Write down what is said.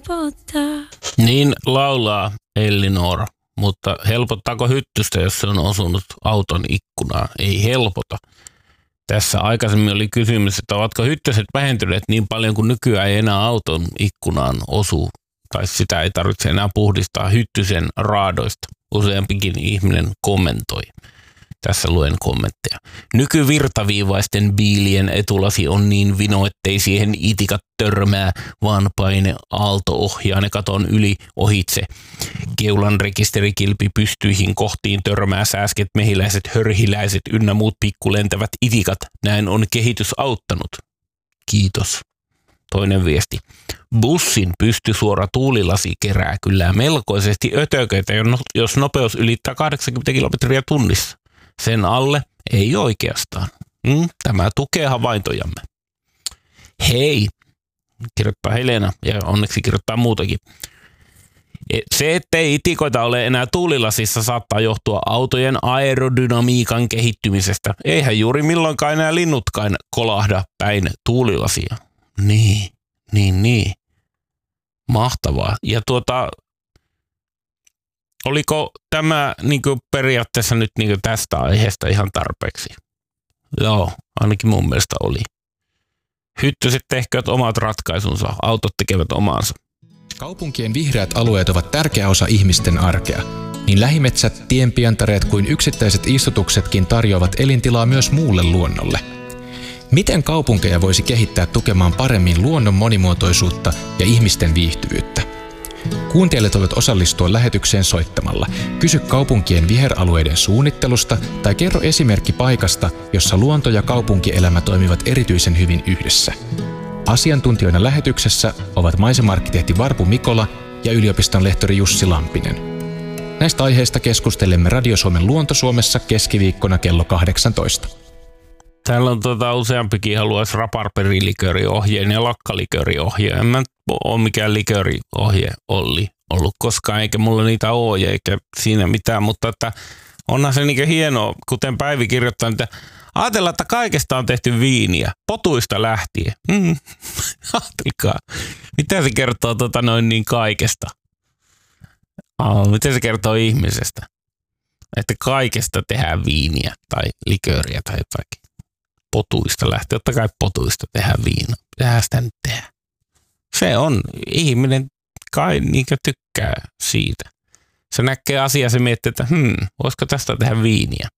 helpottaa. Niin laulaa Ellinora, mutta helpottaako hyttystä, jos se on osunut auton ikkunaan? Ei helpota. Tässä aikaisemmin oli kysymys, että ovatko hyttyset vähentyneet niin paljon, kuin nykyään ei enää auton ikkunaan osu, tai sitä ei tarvitse enää puhdistaa hyttysen raadoista. Useampikin ihminen kommentoi. Tässä luen kommentteja. Nykyvirtaviivaisten biilien etulasi on niin vino, ettei siihen itikat törmää, vaan paine aalto ohjaa ne katon yli ohitse. Keulan rekisterikilpi pystyihin kohtiin törmää sääsket, mehiläiset, hörhiläiset ynnä muut pikkulentävät itikat. Näin on kehitys auttanut. Kiitos. Toinen viesti. Bussin pystysuora tuulilasi kerää kyllä melkoisesti ötököitä, jos nopeus ylittää 80 kilometriä tunnissa. Sen alle ei oikeastaan. Tämä tukee havaintojamme. Hei, kirjoittaa Helena ja onneksi kirjoittaa muutakin. Se, ettei itikoita ole enää tuulilasissa, saattaa johtua autojen aerodynamiikan kehittymisestä. Eihän juuri milloinkaan enää linnutkaan kolahda päin tuulilasia. Niin. Mahtavaa. Ja oliko tämä periaatteessa nyt tästä aiheesta ihan tarpeeksi? Joo, ainakin mun mielestä oli. Hyttyset tehkööt omat ratkaisunsa, autot tekevät omaansa. Kaupunkien vihreät alueet ovat tärkeä osa ihmisten arkea. Niin lähimetsät, tienpientareet kuin yksittäiset istutuksetkin tarjoavat elintilaa myös muulle luonnolle. Miten kaupunkeja voisi kehittää tukemaan paremmin luonnon monimuotoisuutta ja ihmisten viihtyvyyttä? Kuuntelijat voivat osallistua lähetykseen soittamalla. Kysy kaupunkien viheralueiden suunnittelusta tai kerro esimerkki paikasta, jossa luonto ja kaupunkielämä toimivat erityisen hyvin yhdessä. Asiantuntijoina lähetyksessä ovat maisema-arkkitehti Varpu Mikola ja yliopiston lehtori Jussi Lampinen. Näistä aiheista keskustelemme Radio Suomen Luonto Suomessa keskiviikkona kello 18. Täällä on useampikin haluaisi raparperilikööriohjeen ja lakkalikööriohjeen. En mä ole mikään likööriohje ollut koskaan, eikä mulla niitä ole, eikä siinä mitään, mutta että onhan se hienoa, kuten Päivi kirjoittaa, että ajatellaan, että kaikesta on tehty viiniä, potuista lähtien. Ajatelkaa, mitä se kertoo kaikesta? Miten se kertoo ihmisestä? Että kaikesta tehdään viiniä tai likööriä tai jotakin. Potuista lähtee. Totta kai potuista tehdään viina. Tehdään sitä nyt tehdä. Se on. Ihminen kai tykkää siitä. Se näkee asiaa, se miettii, että voisiko tästä tehdä viiniä.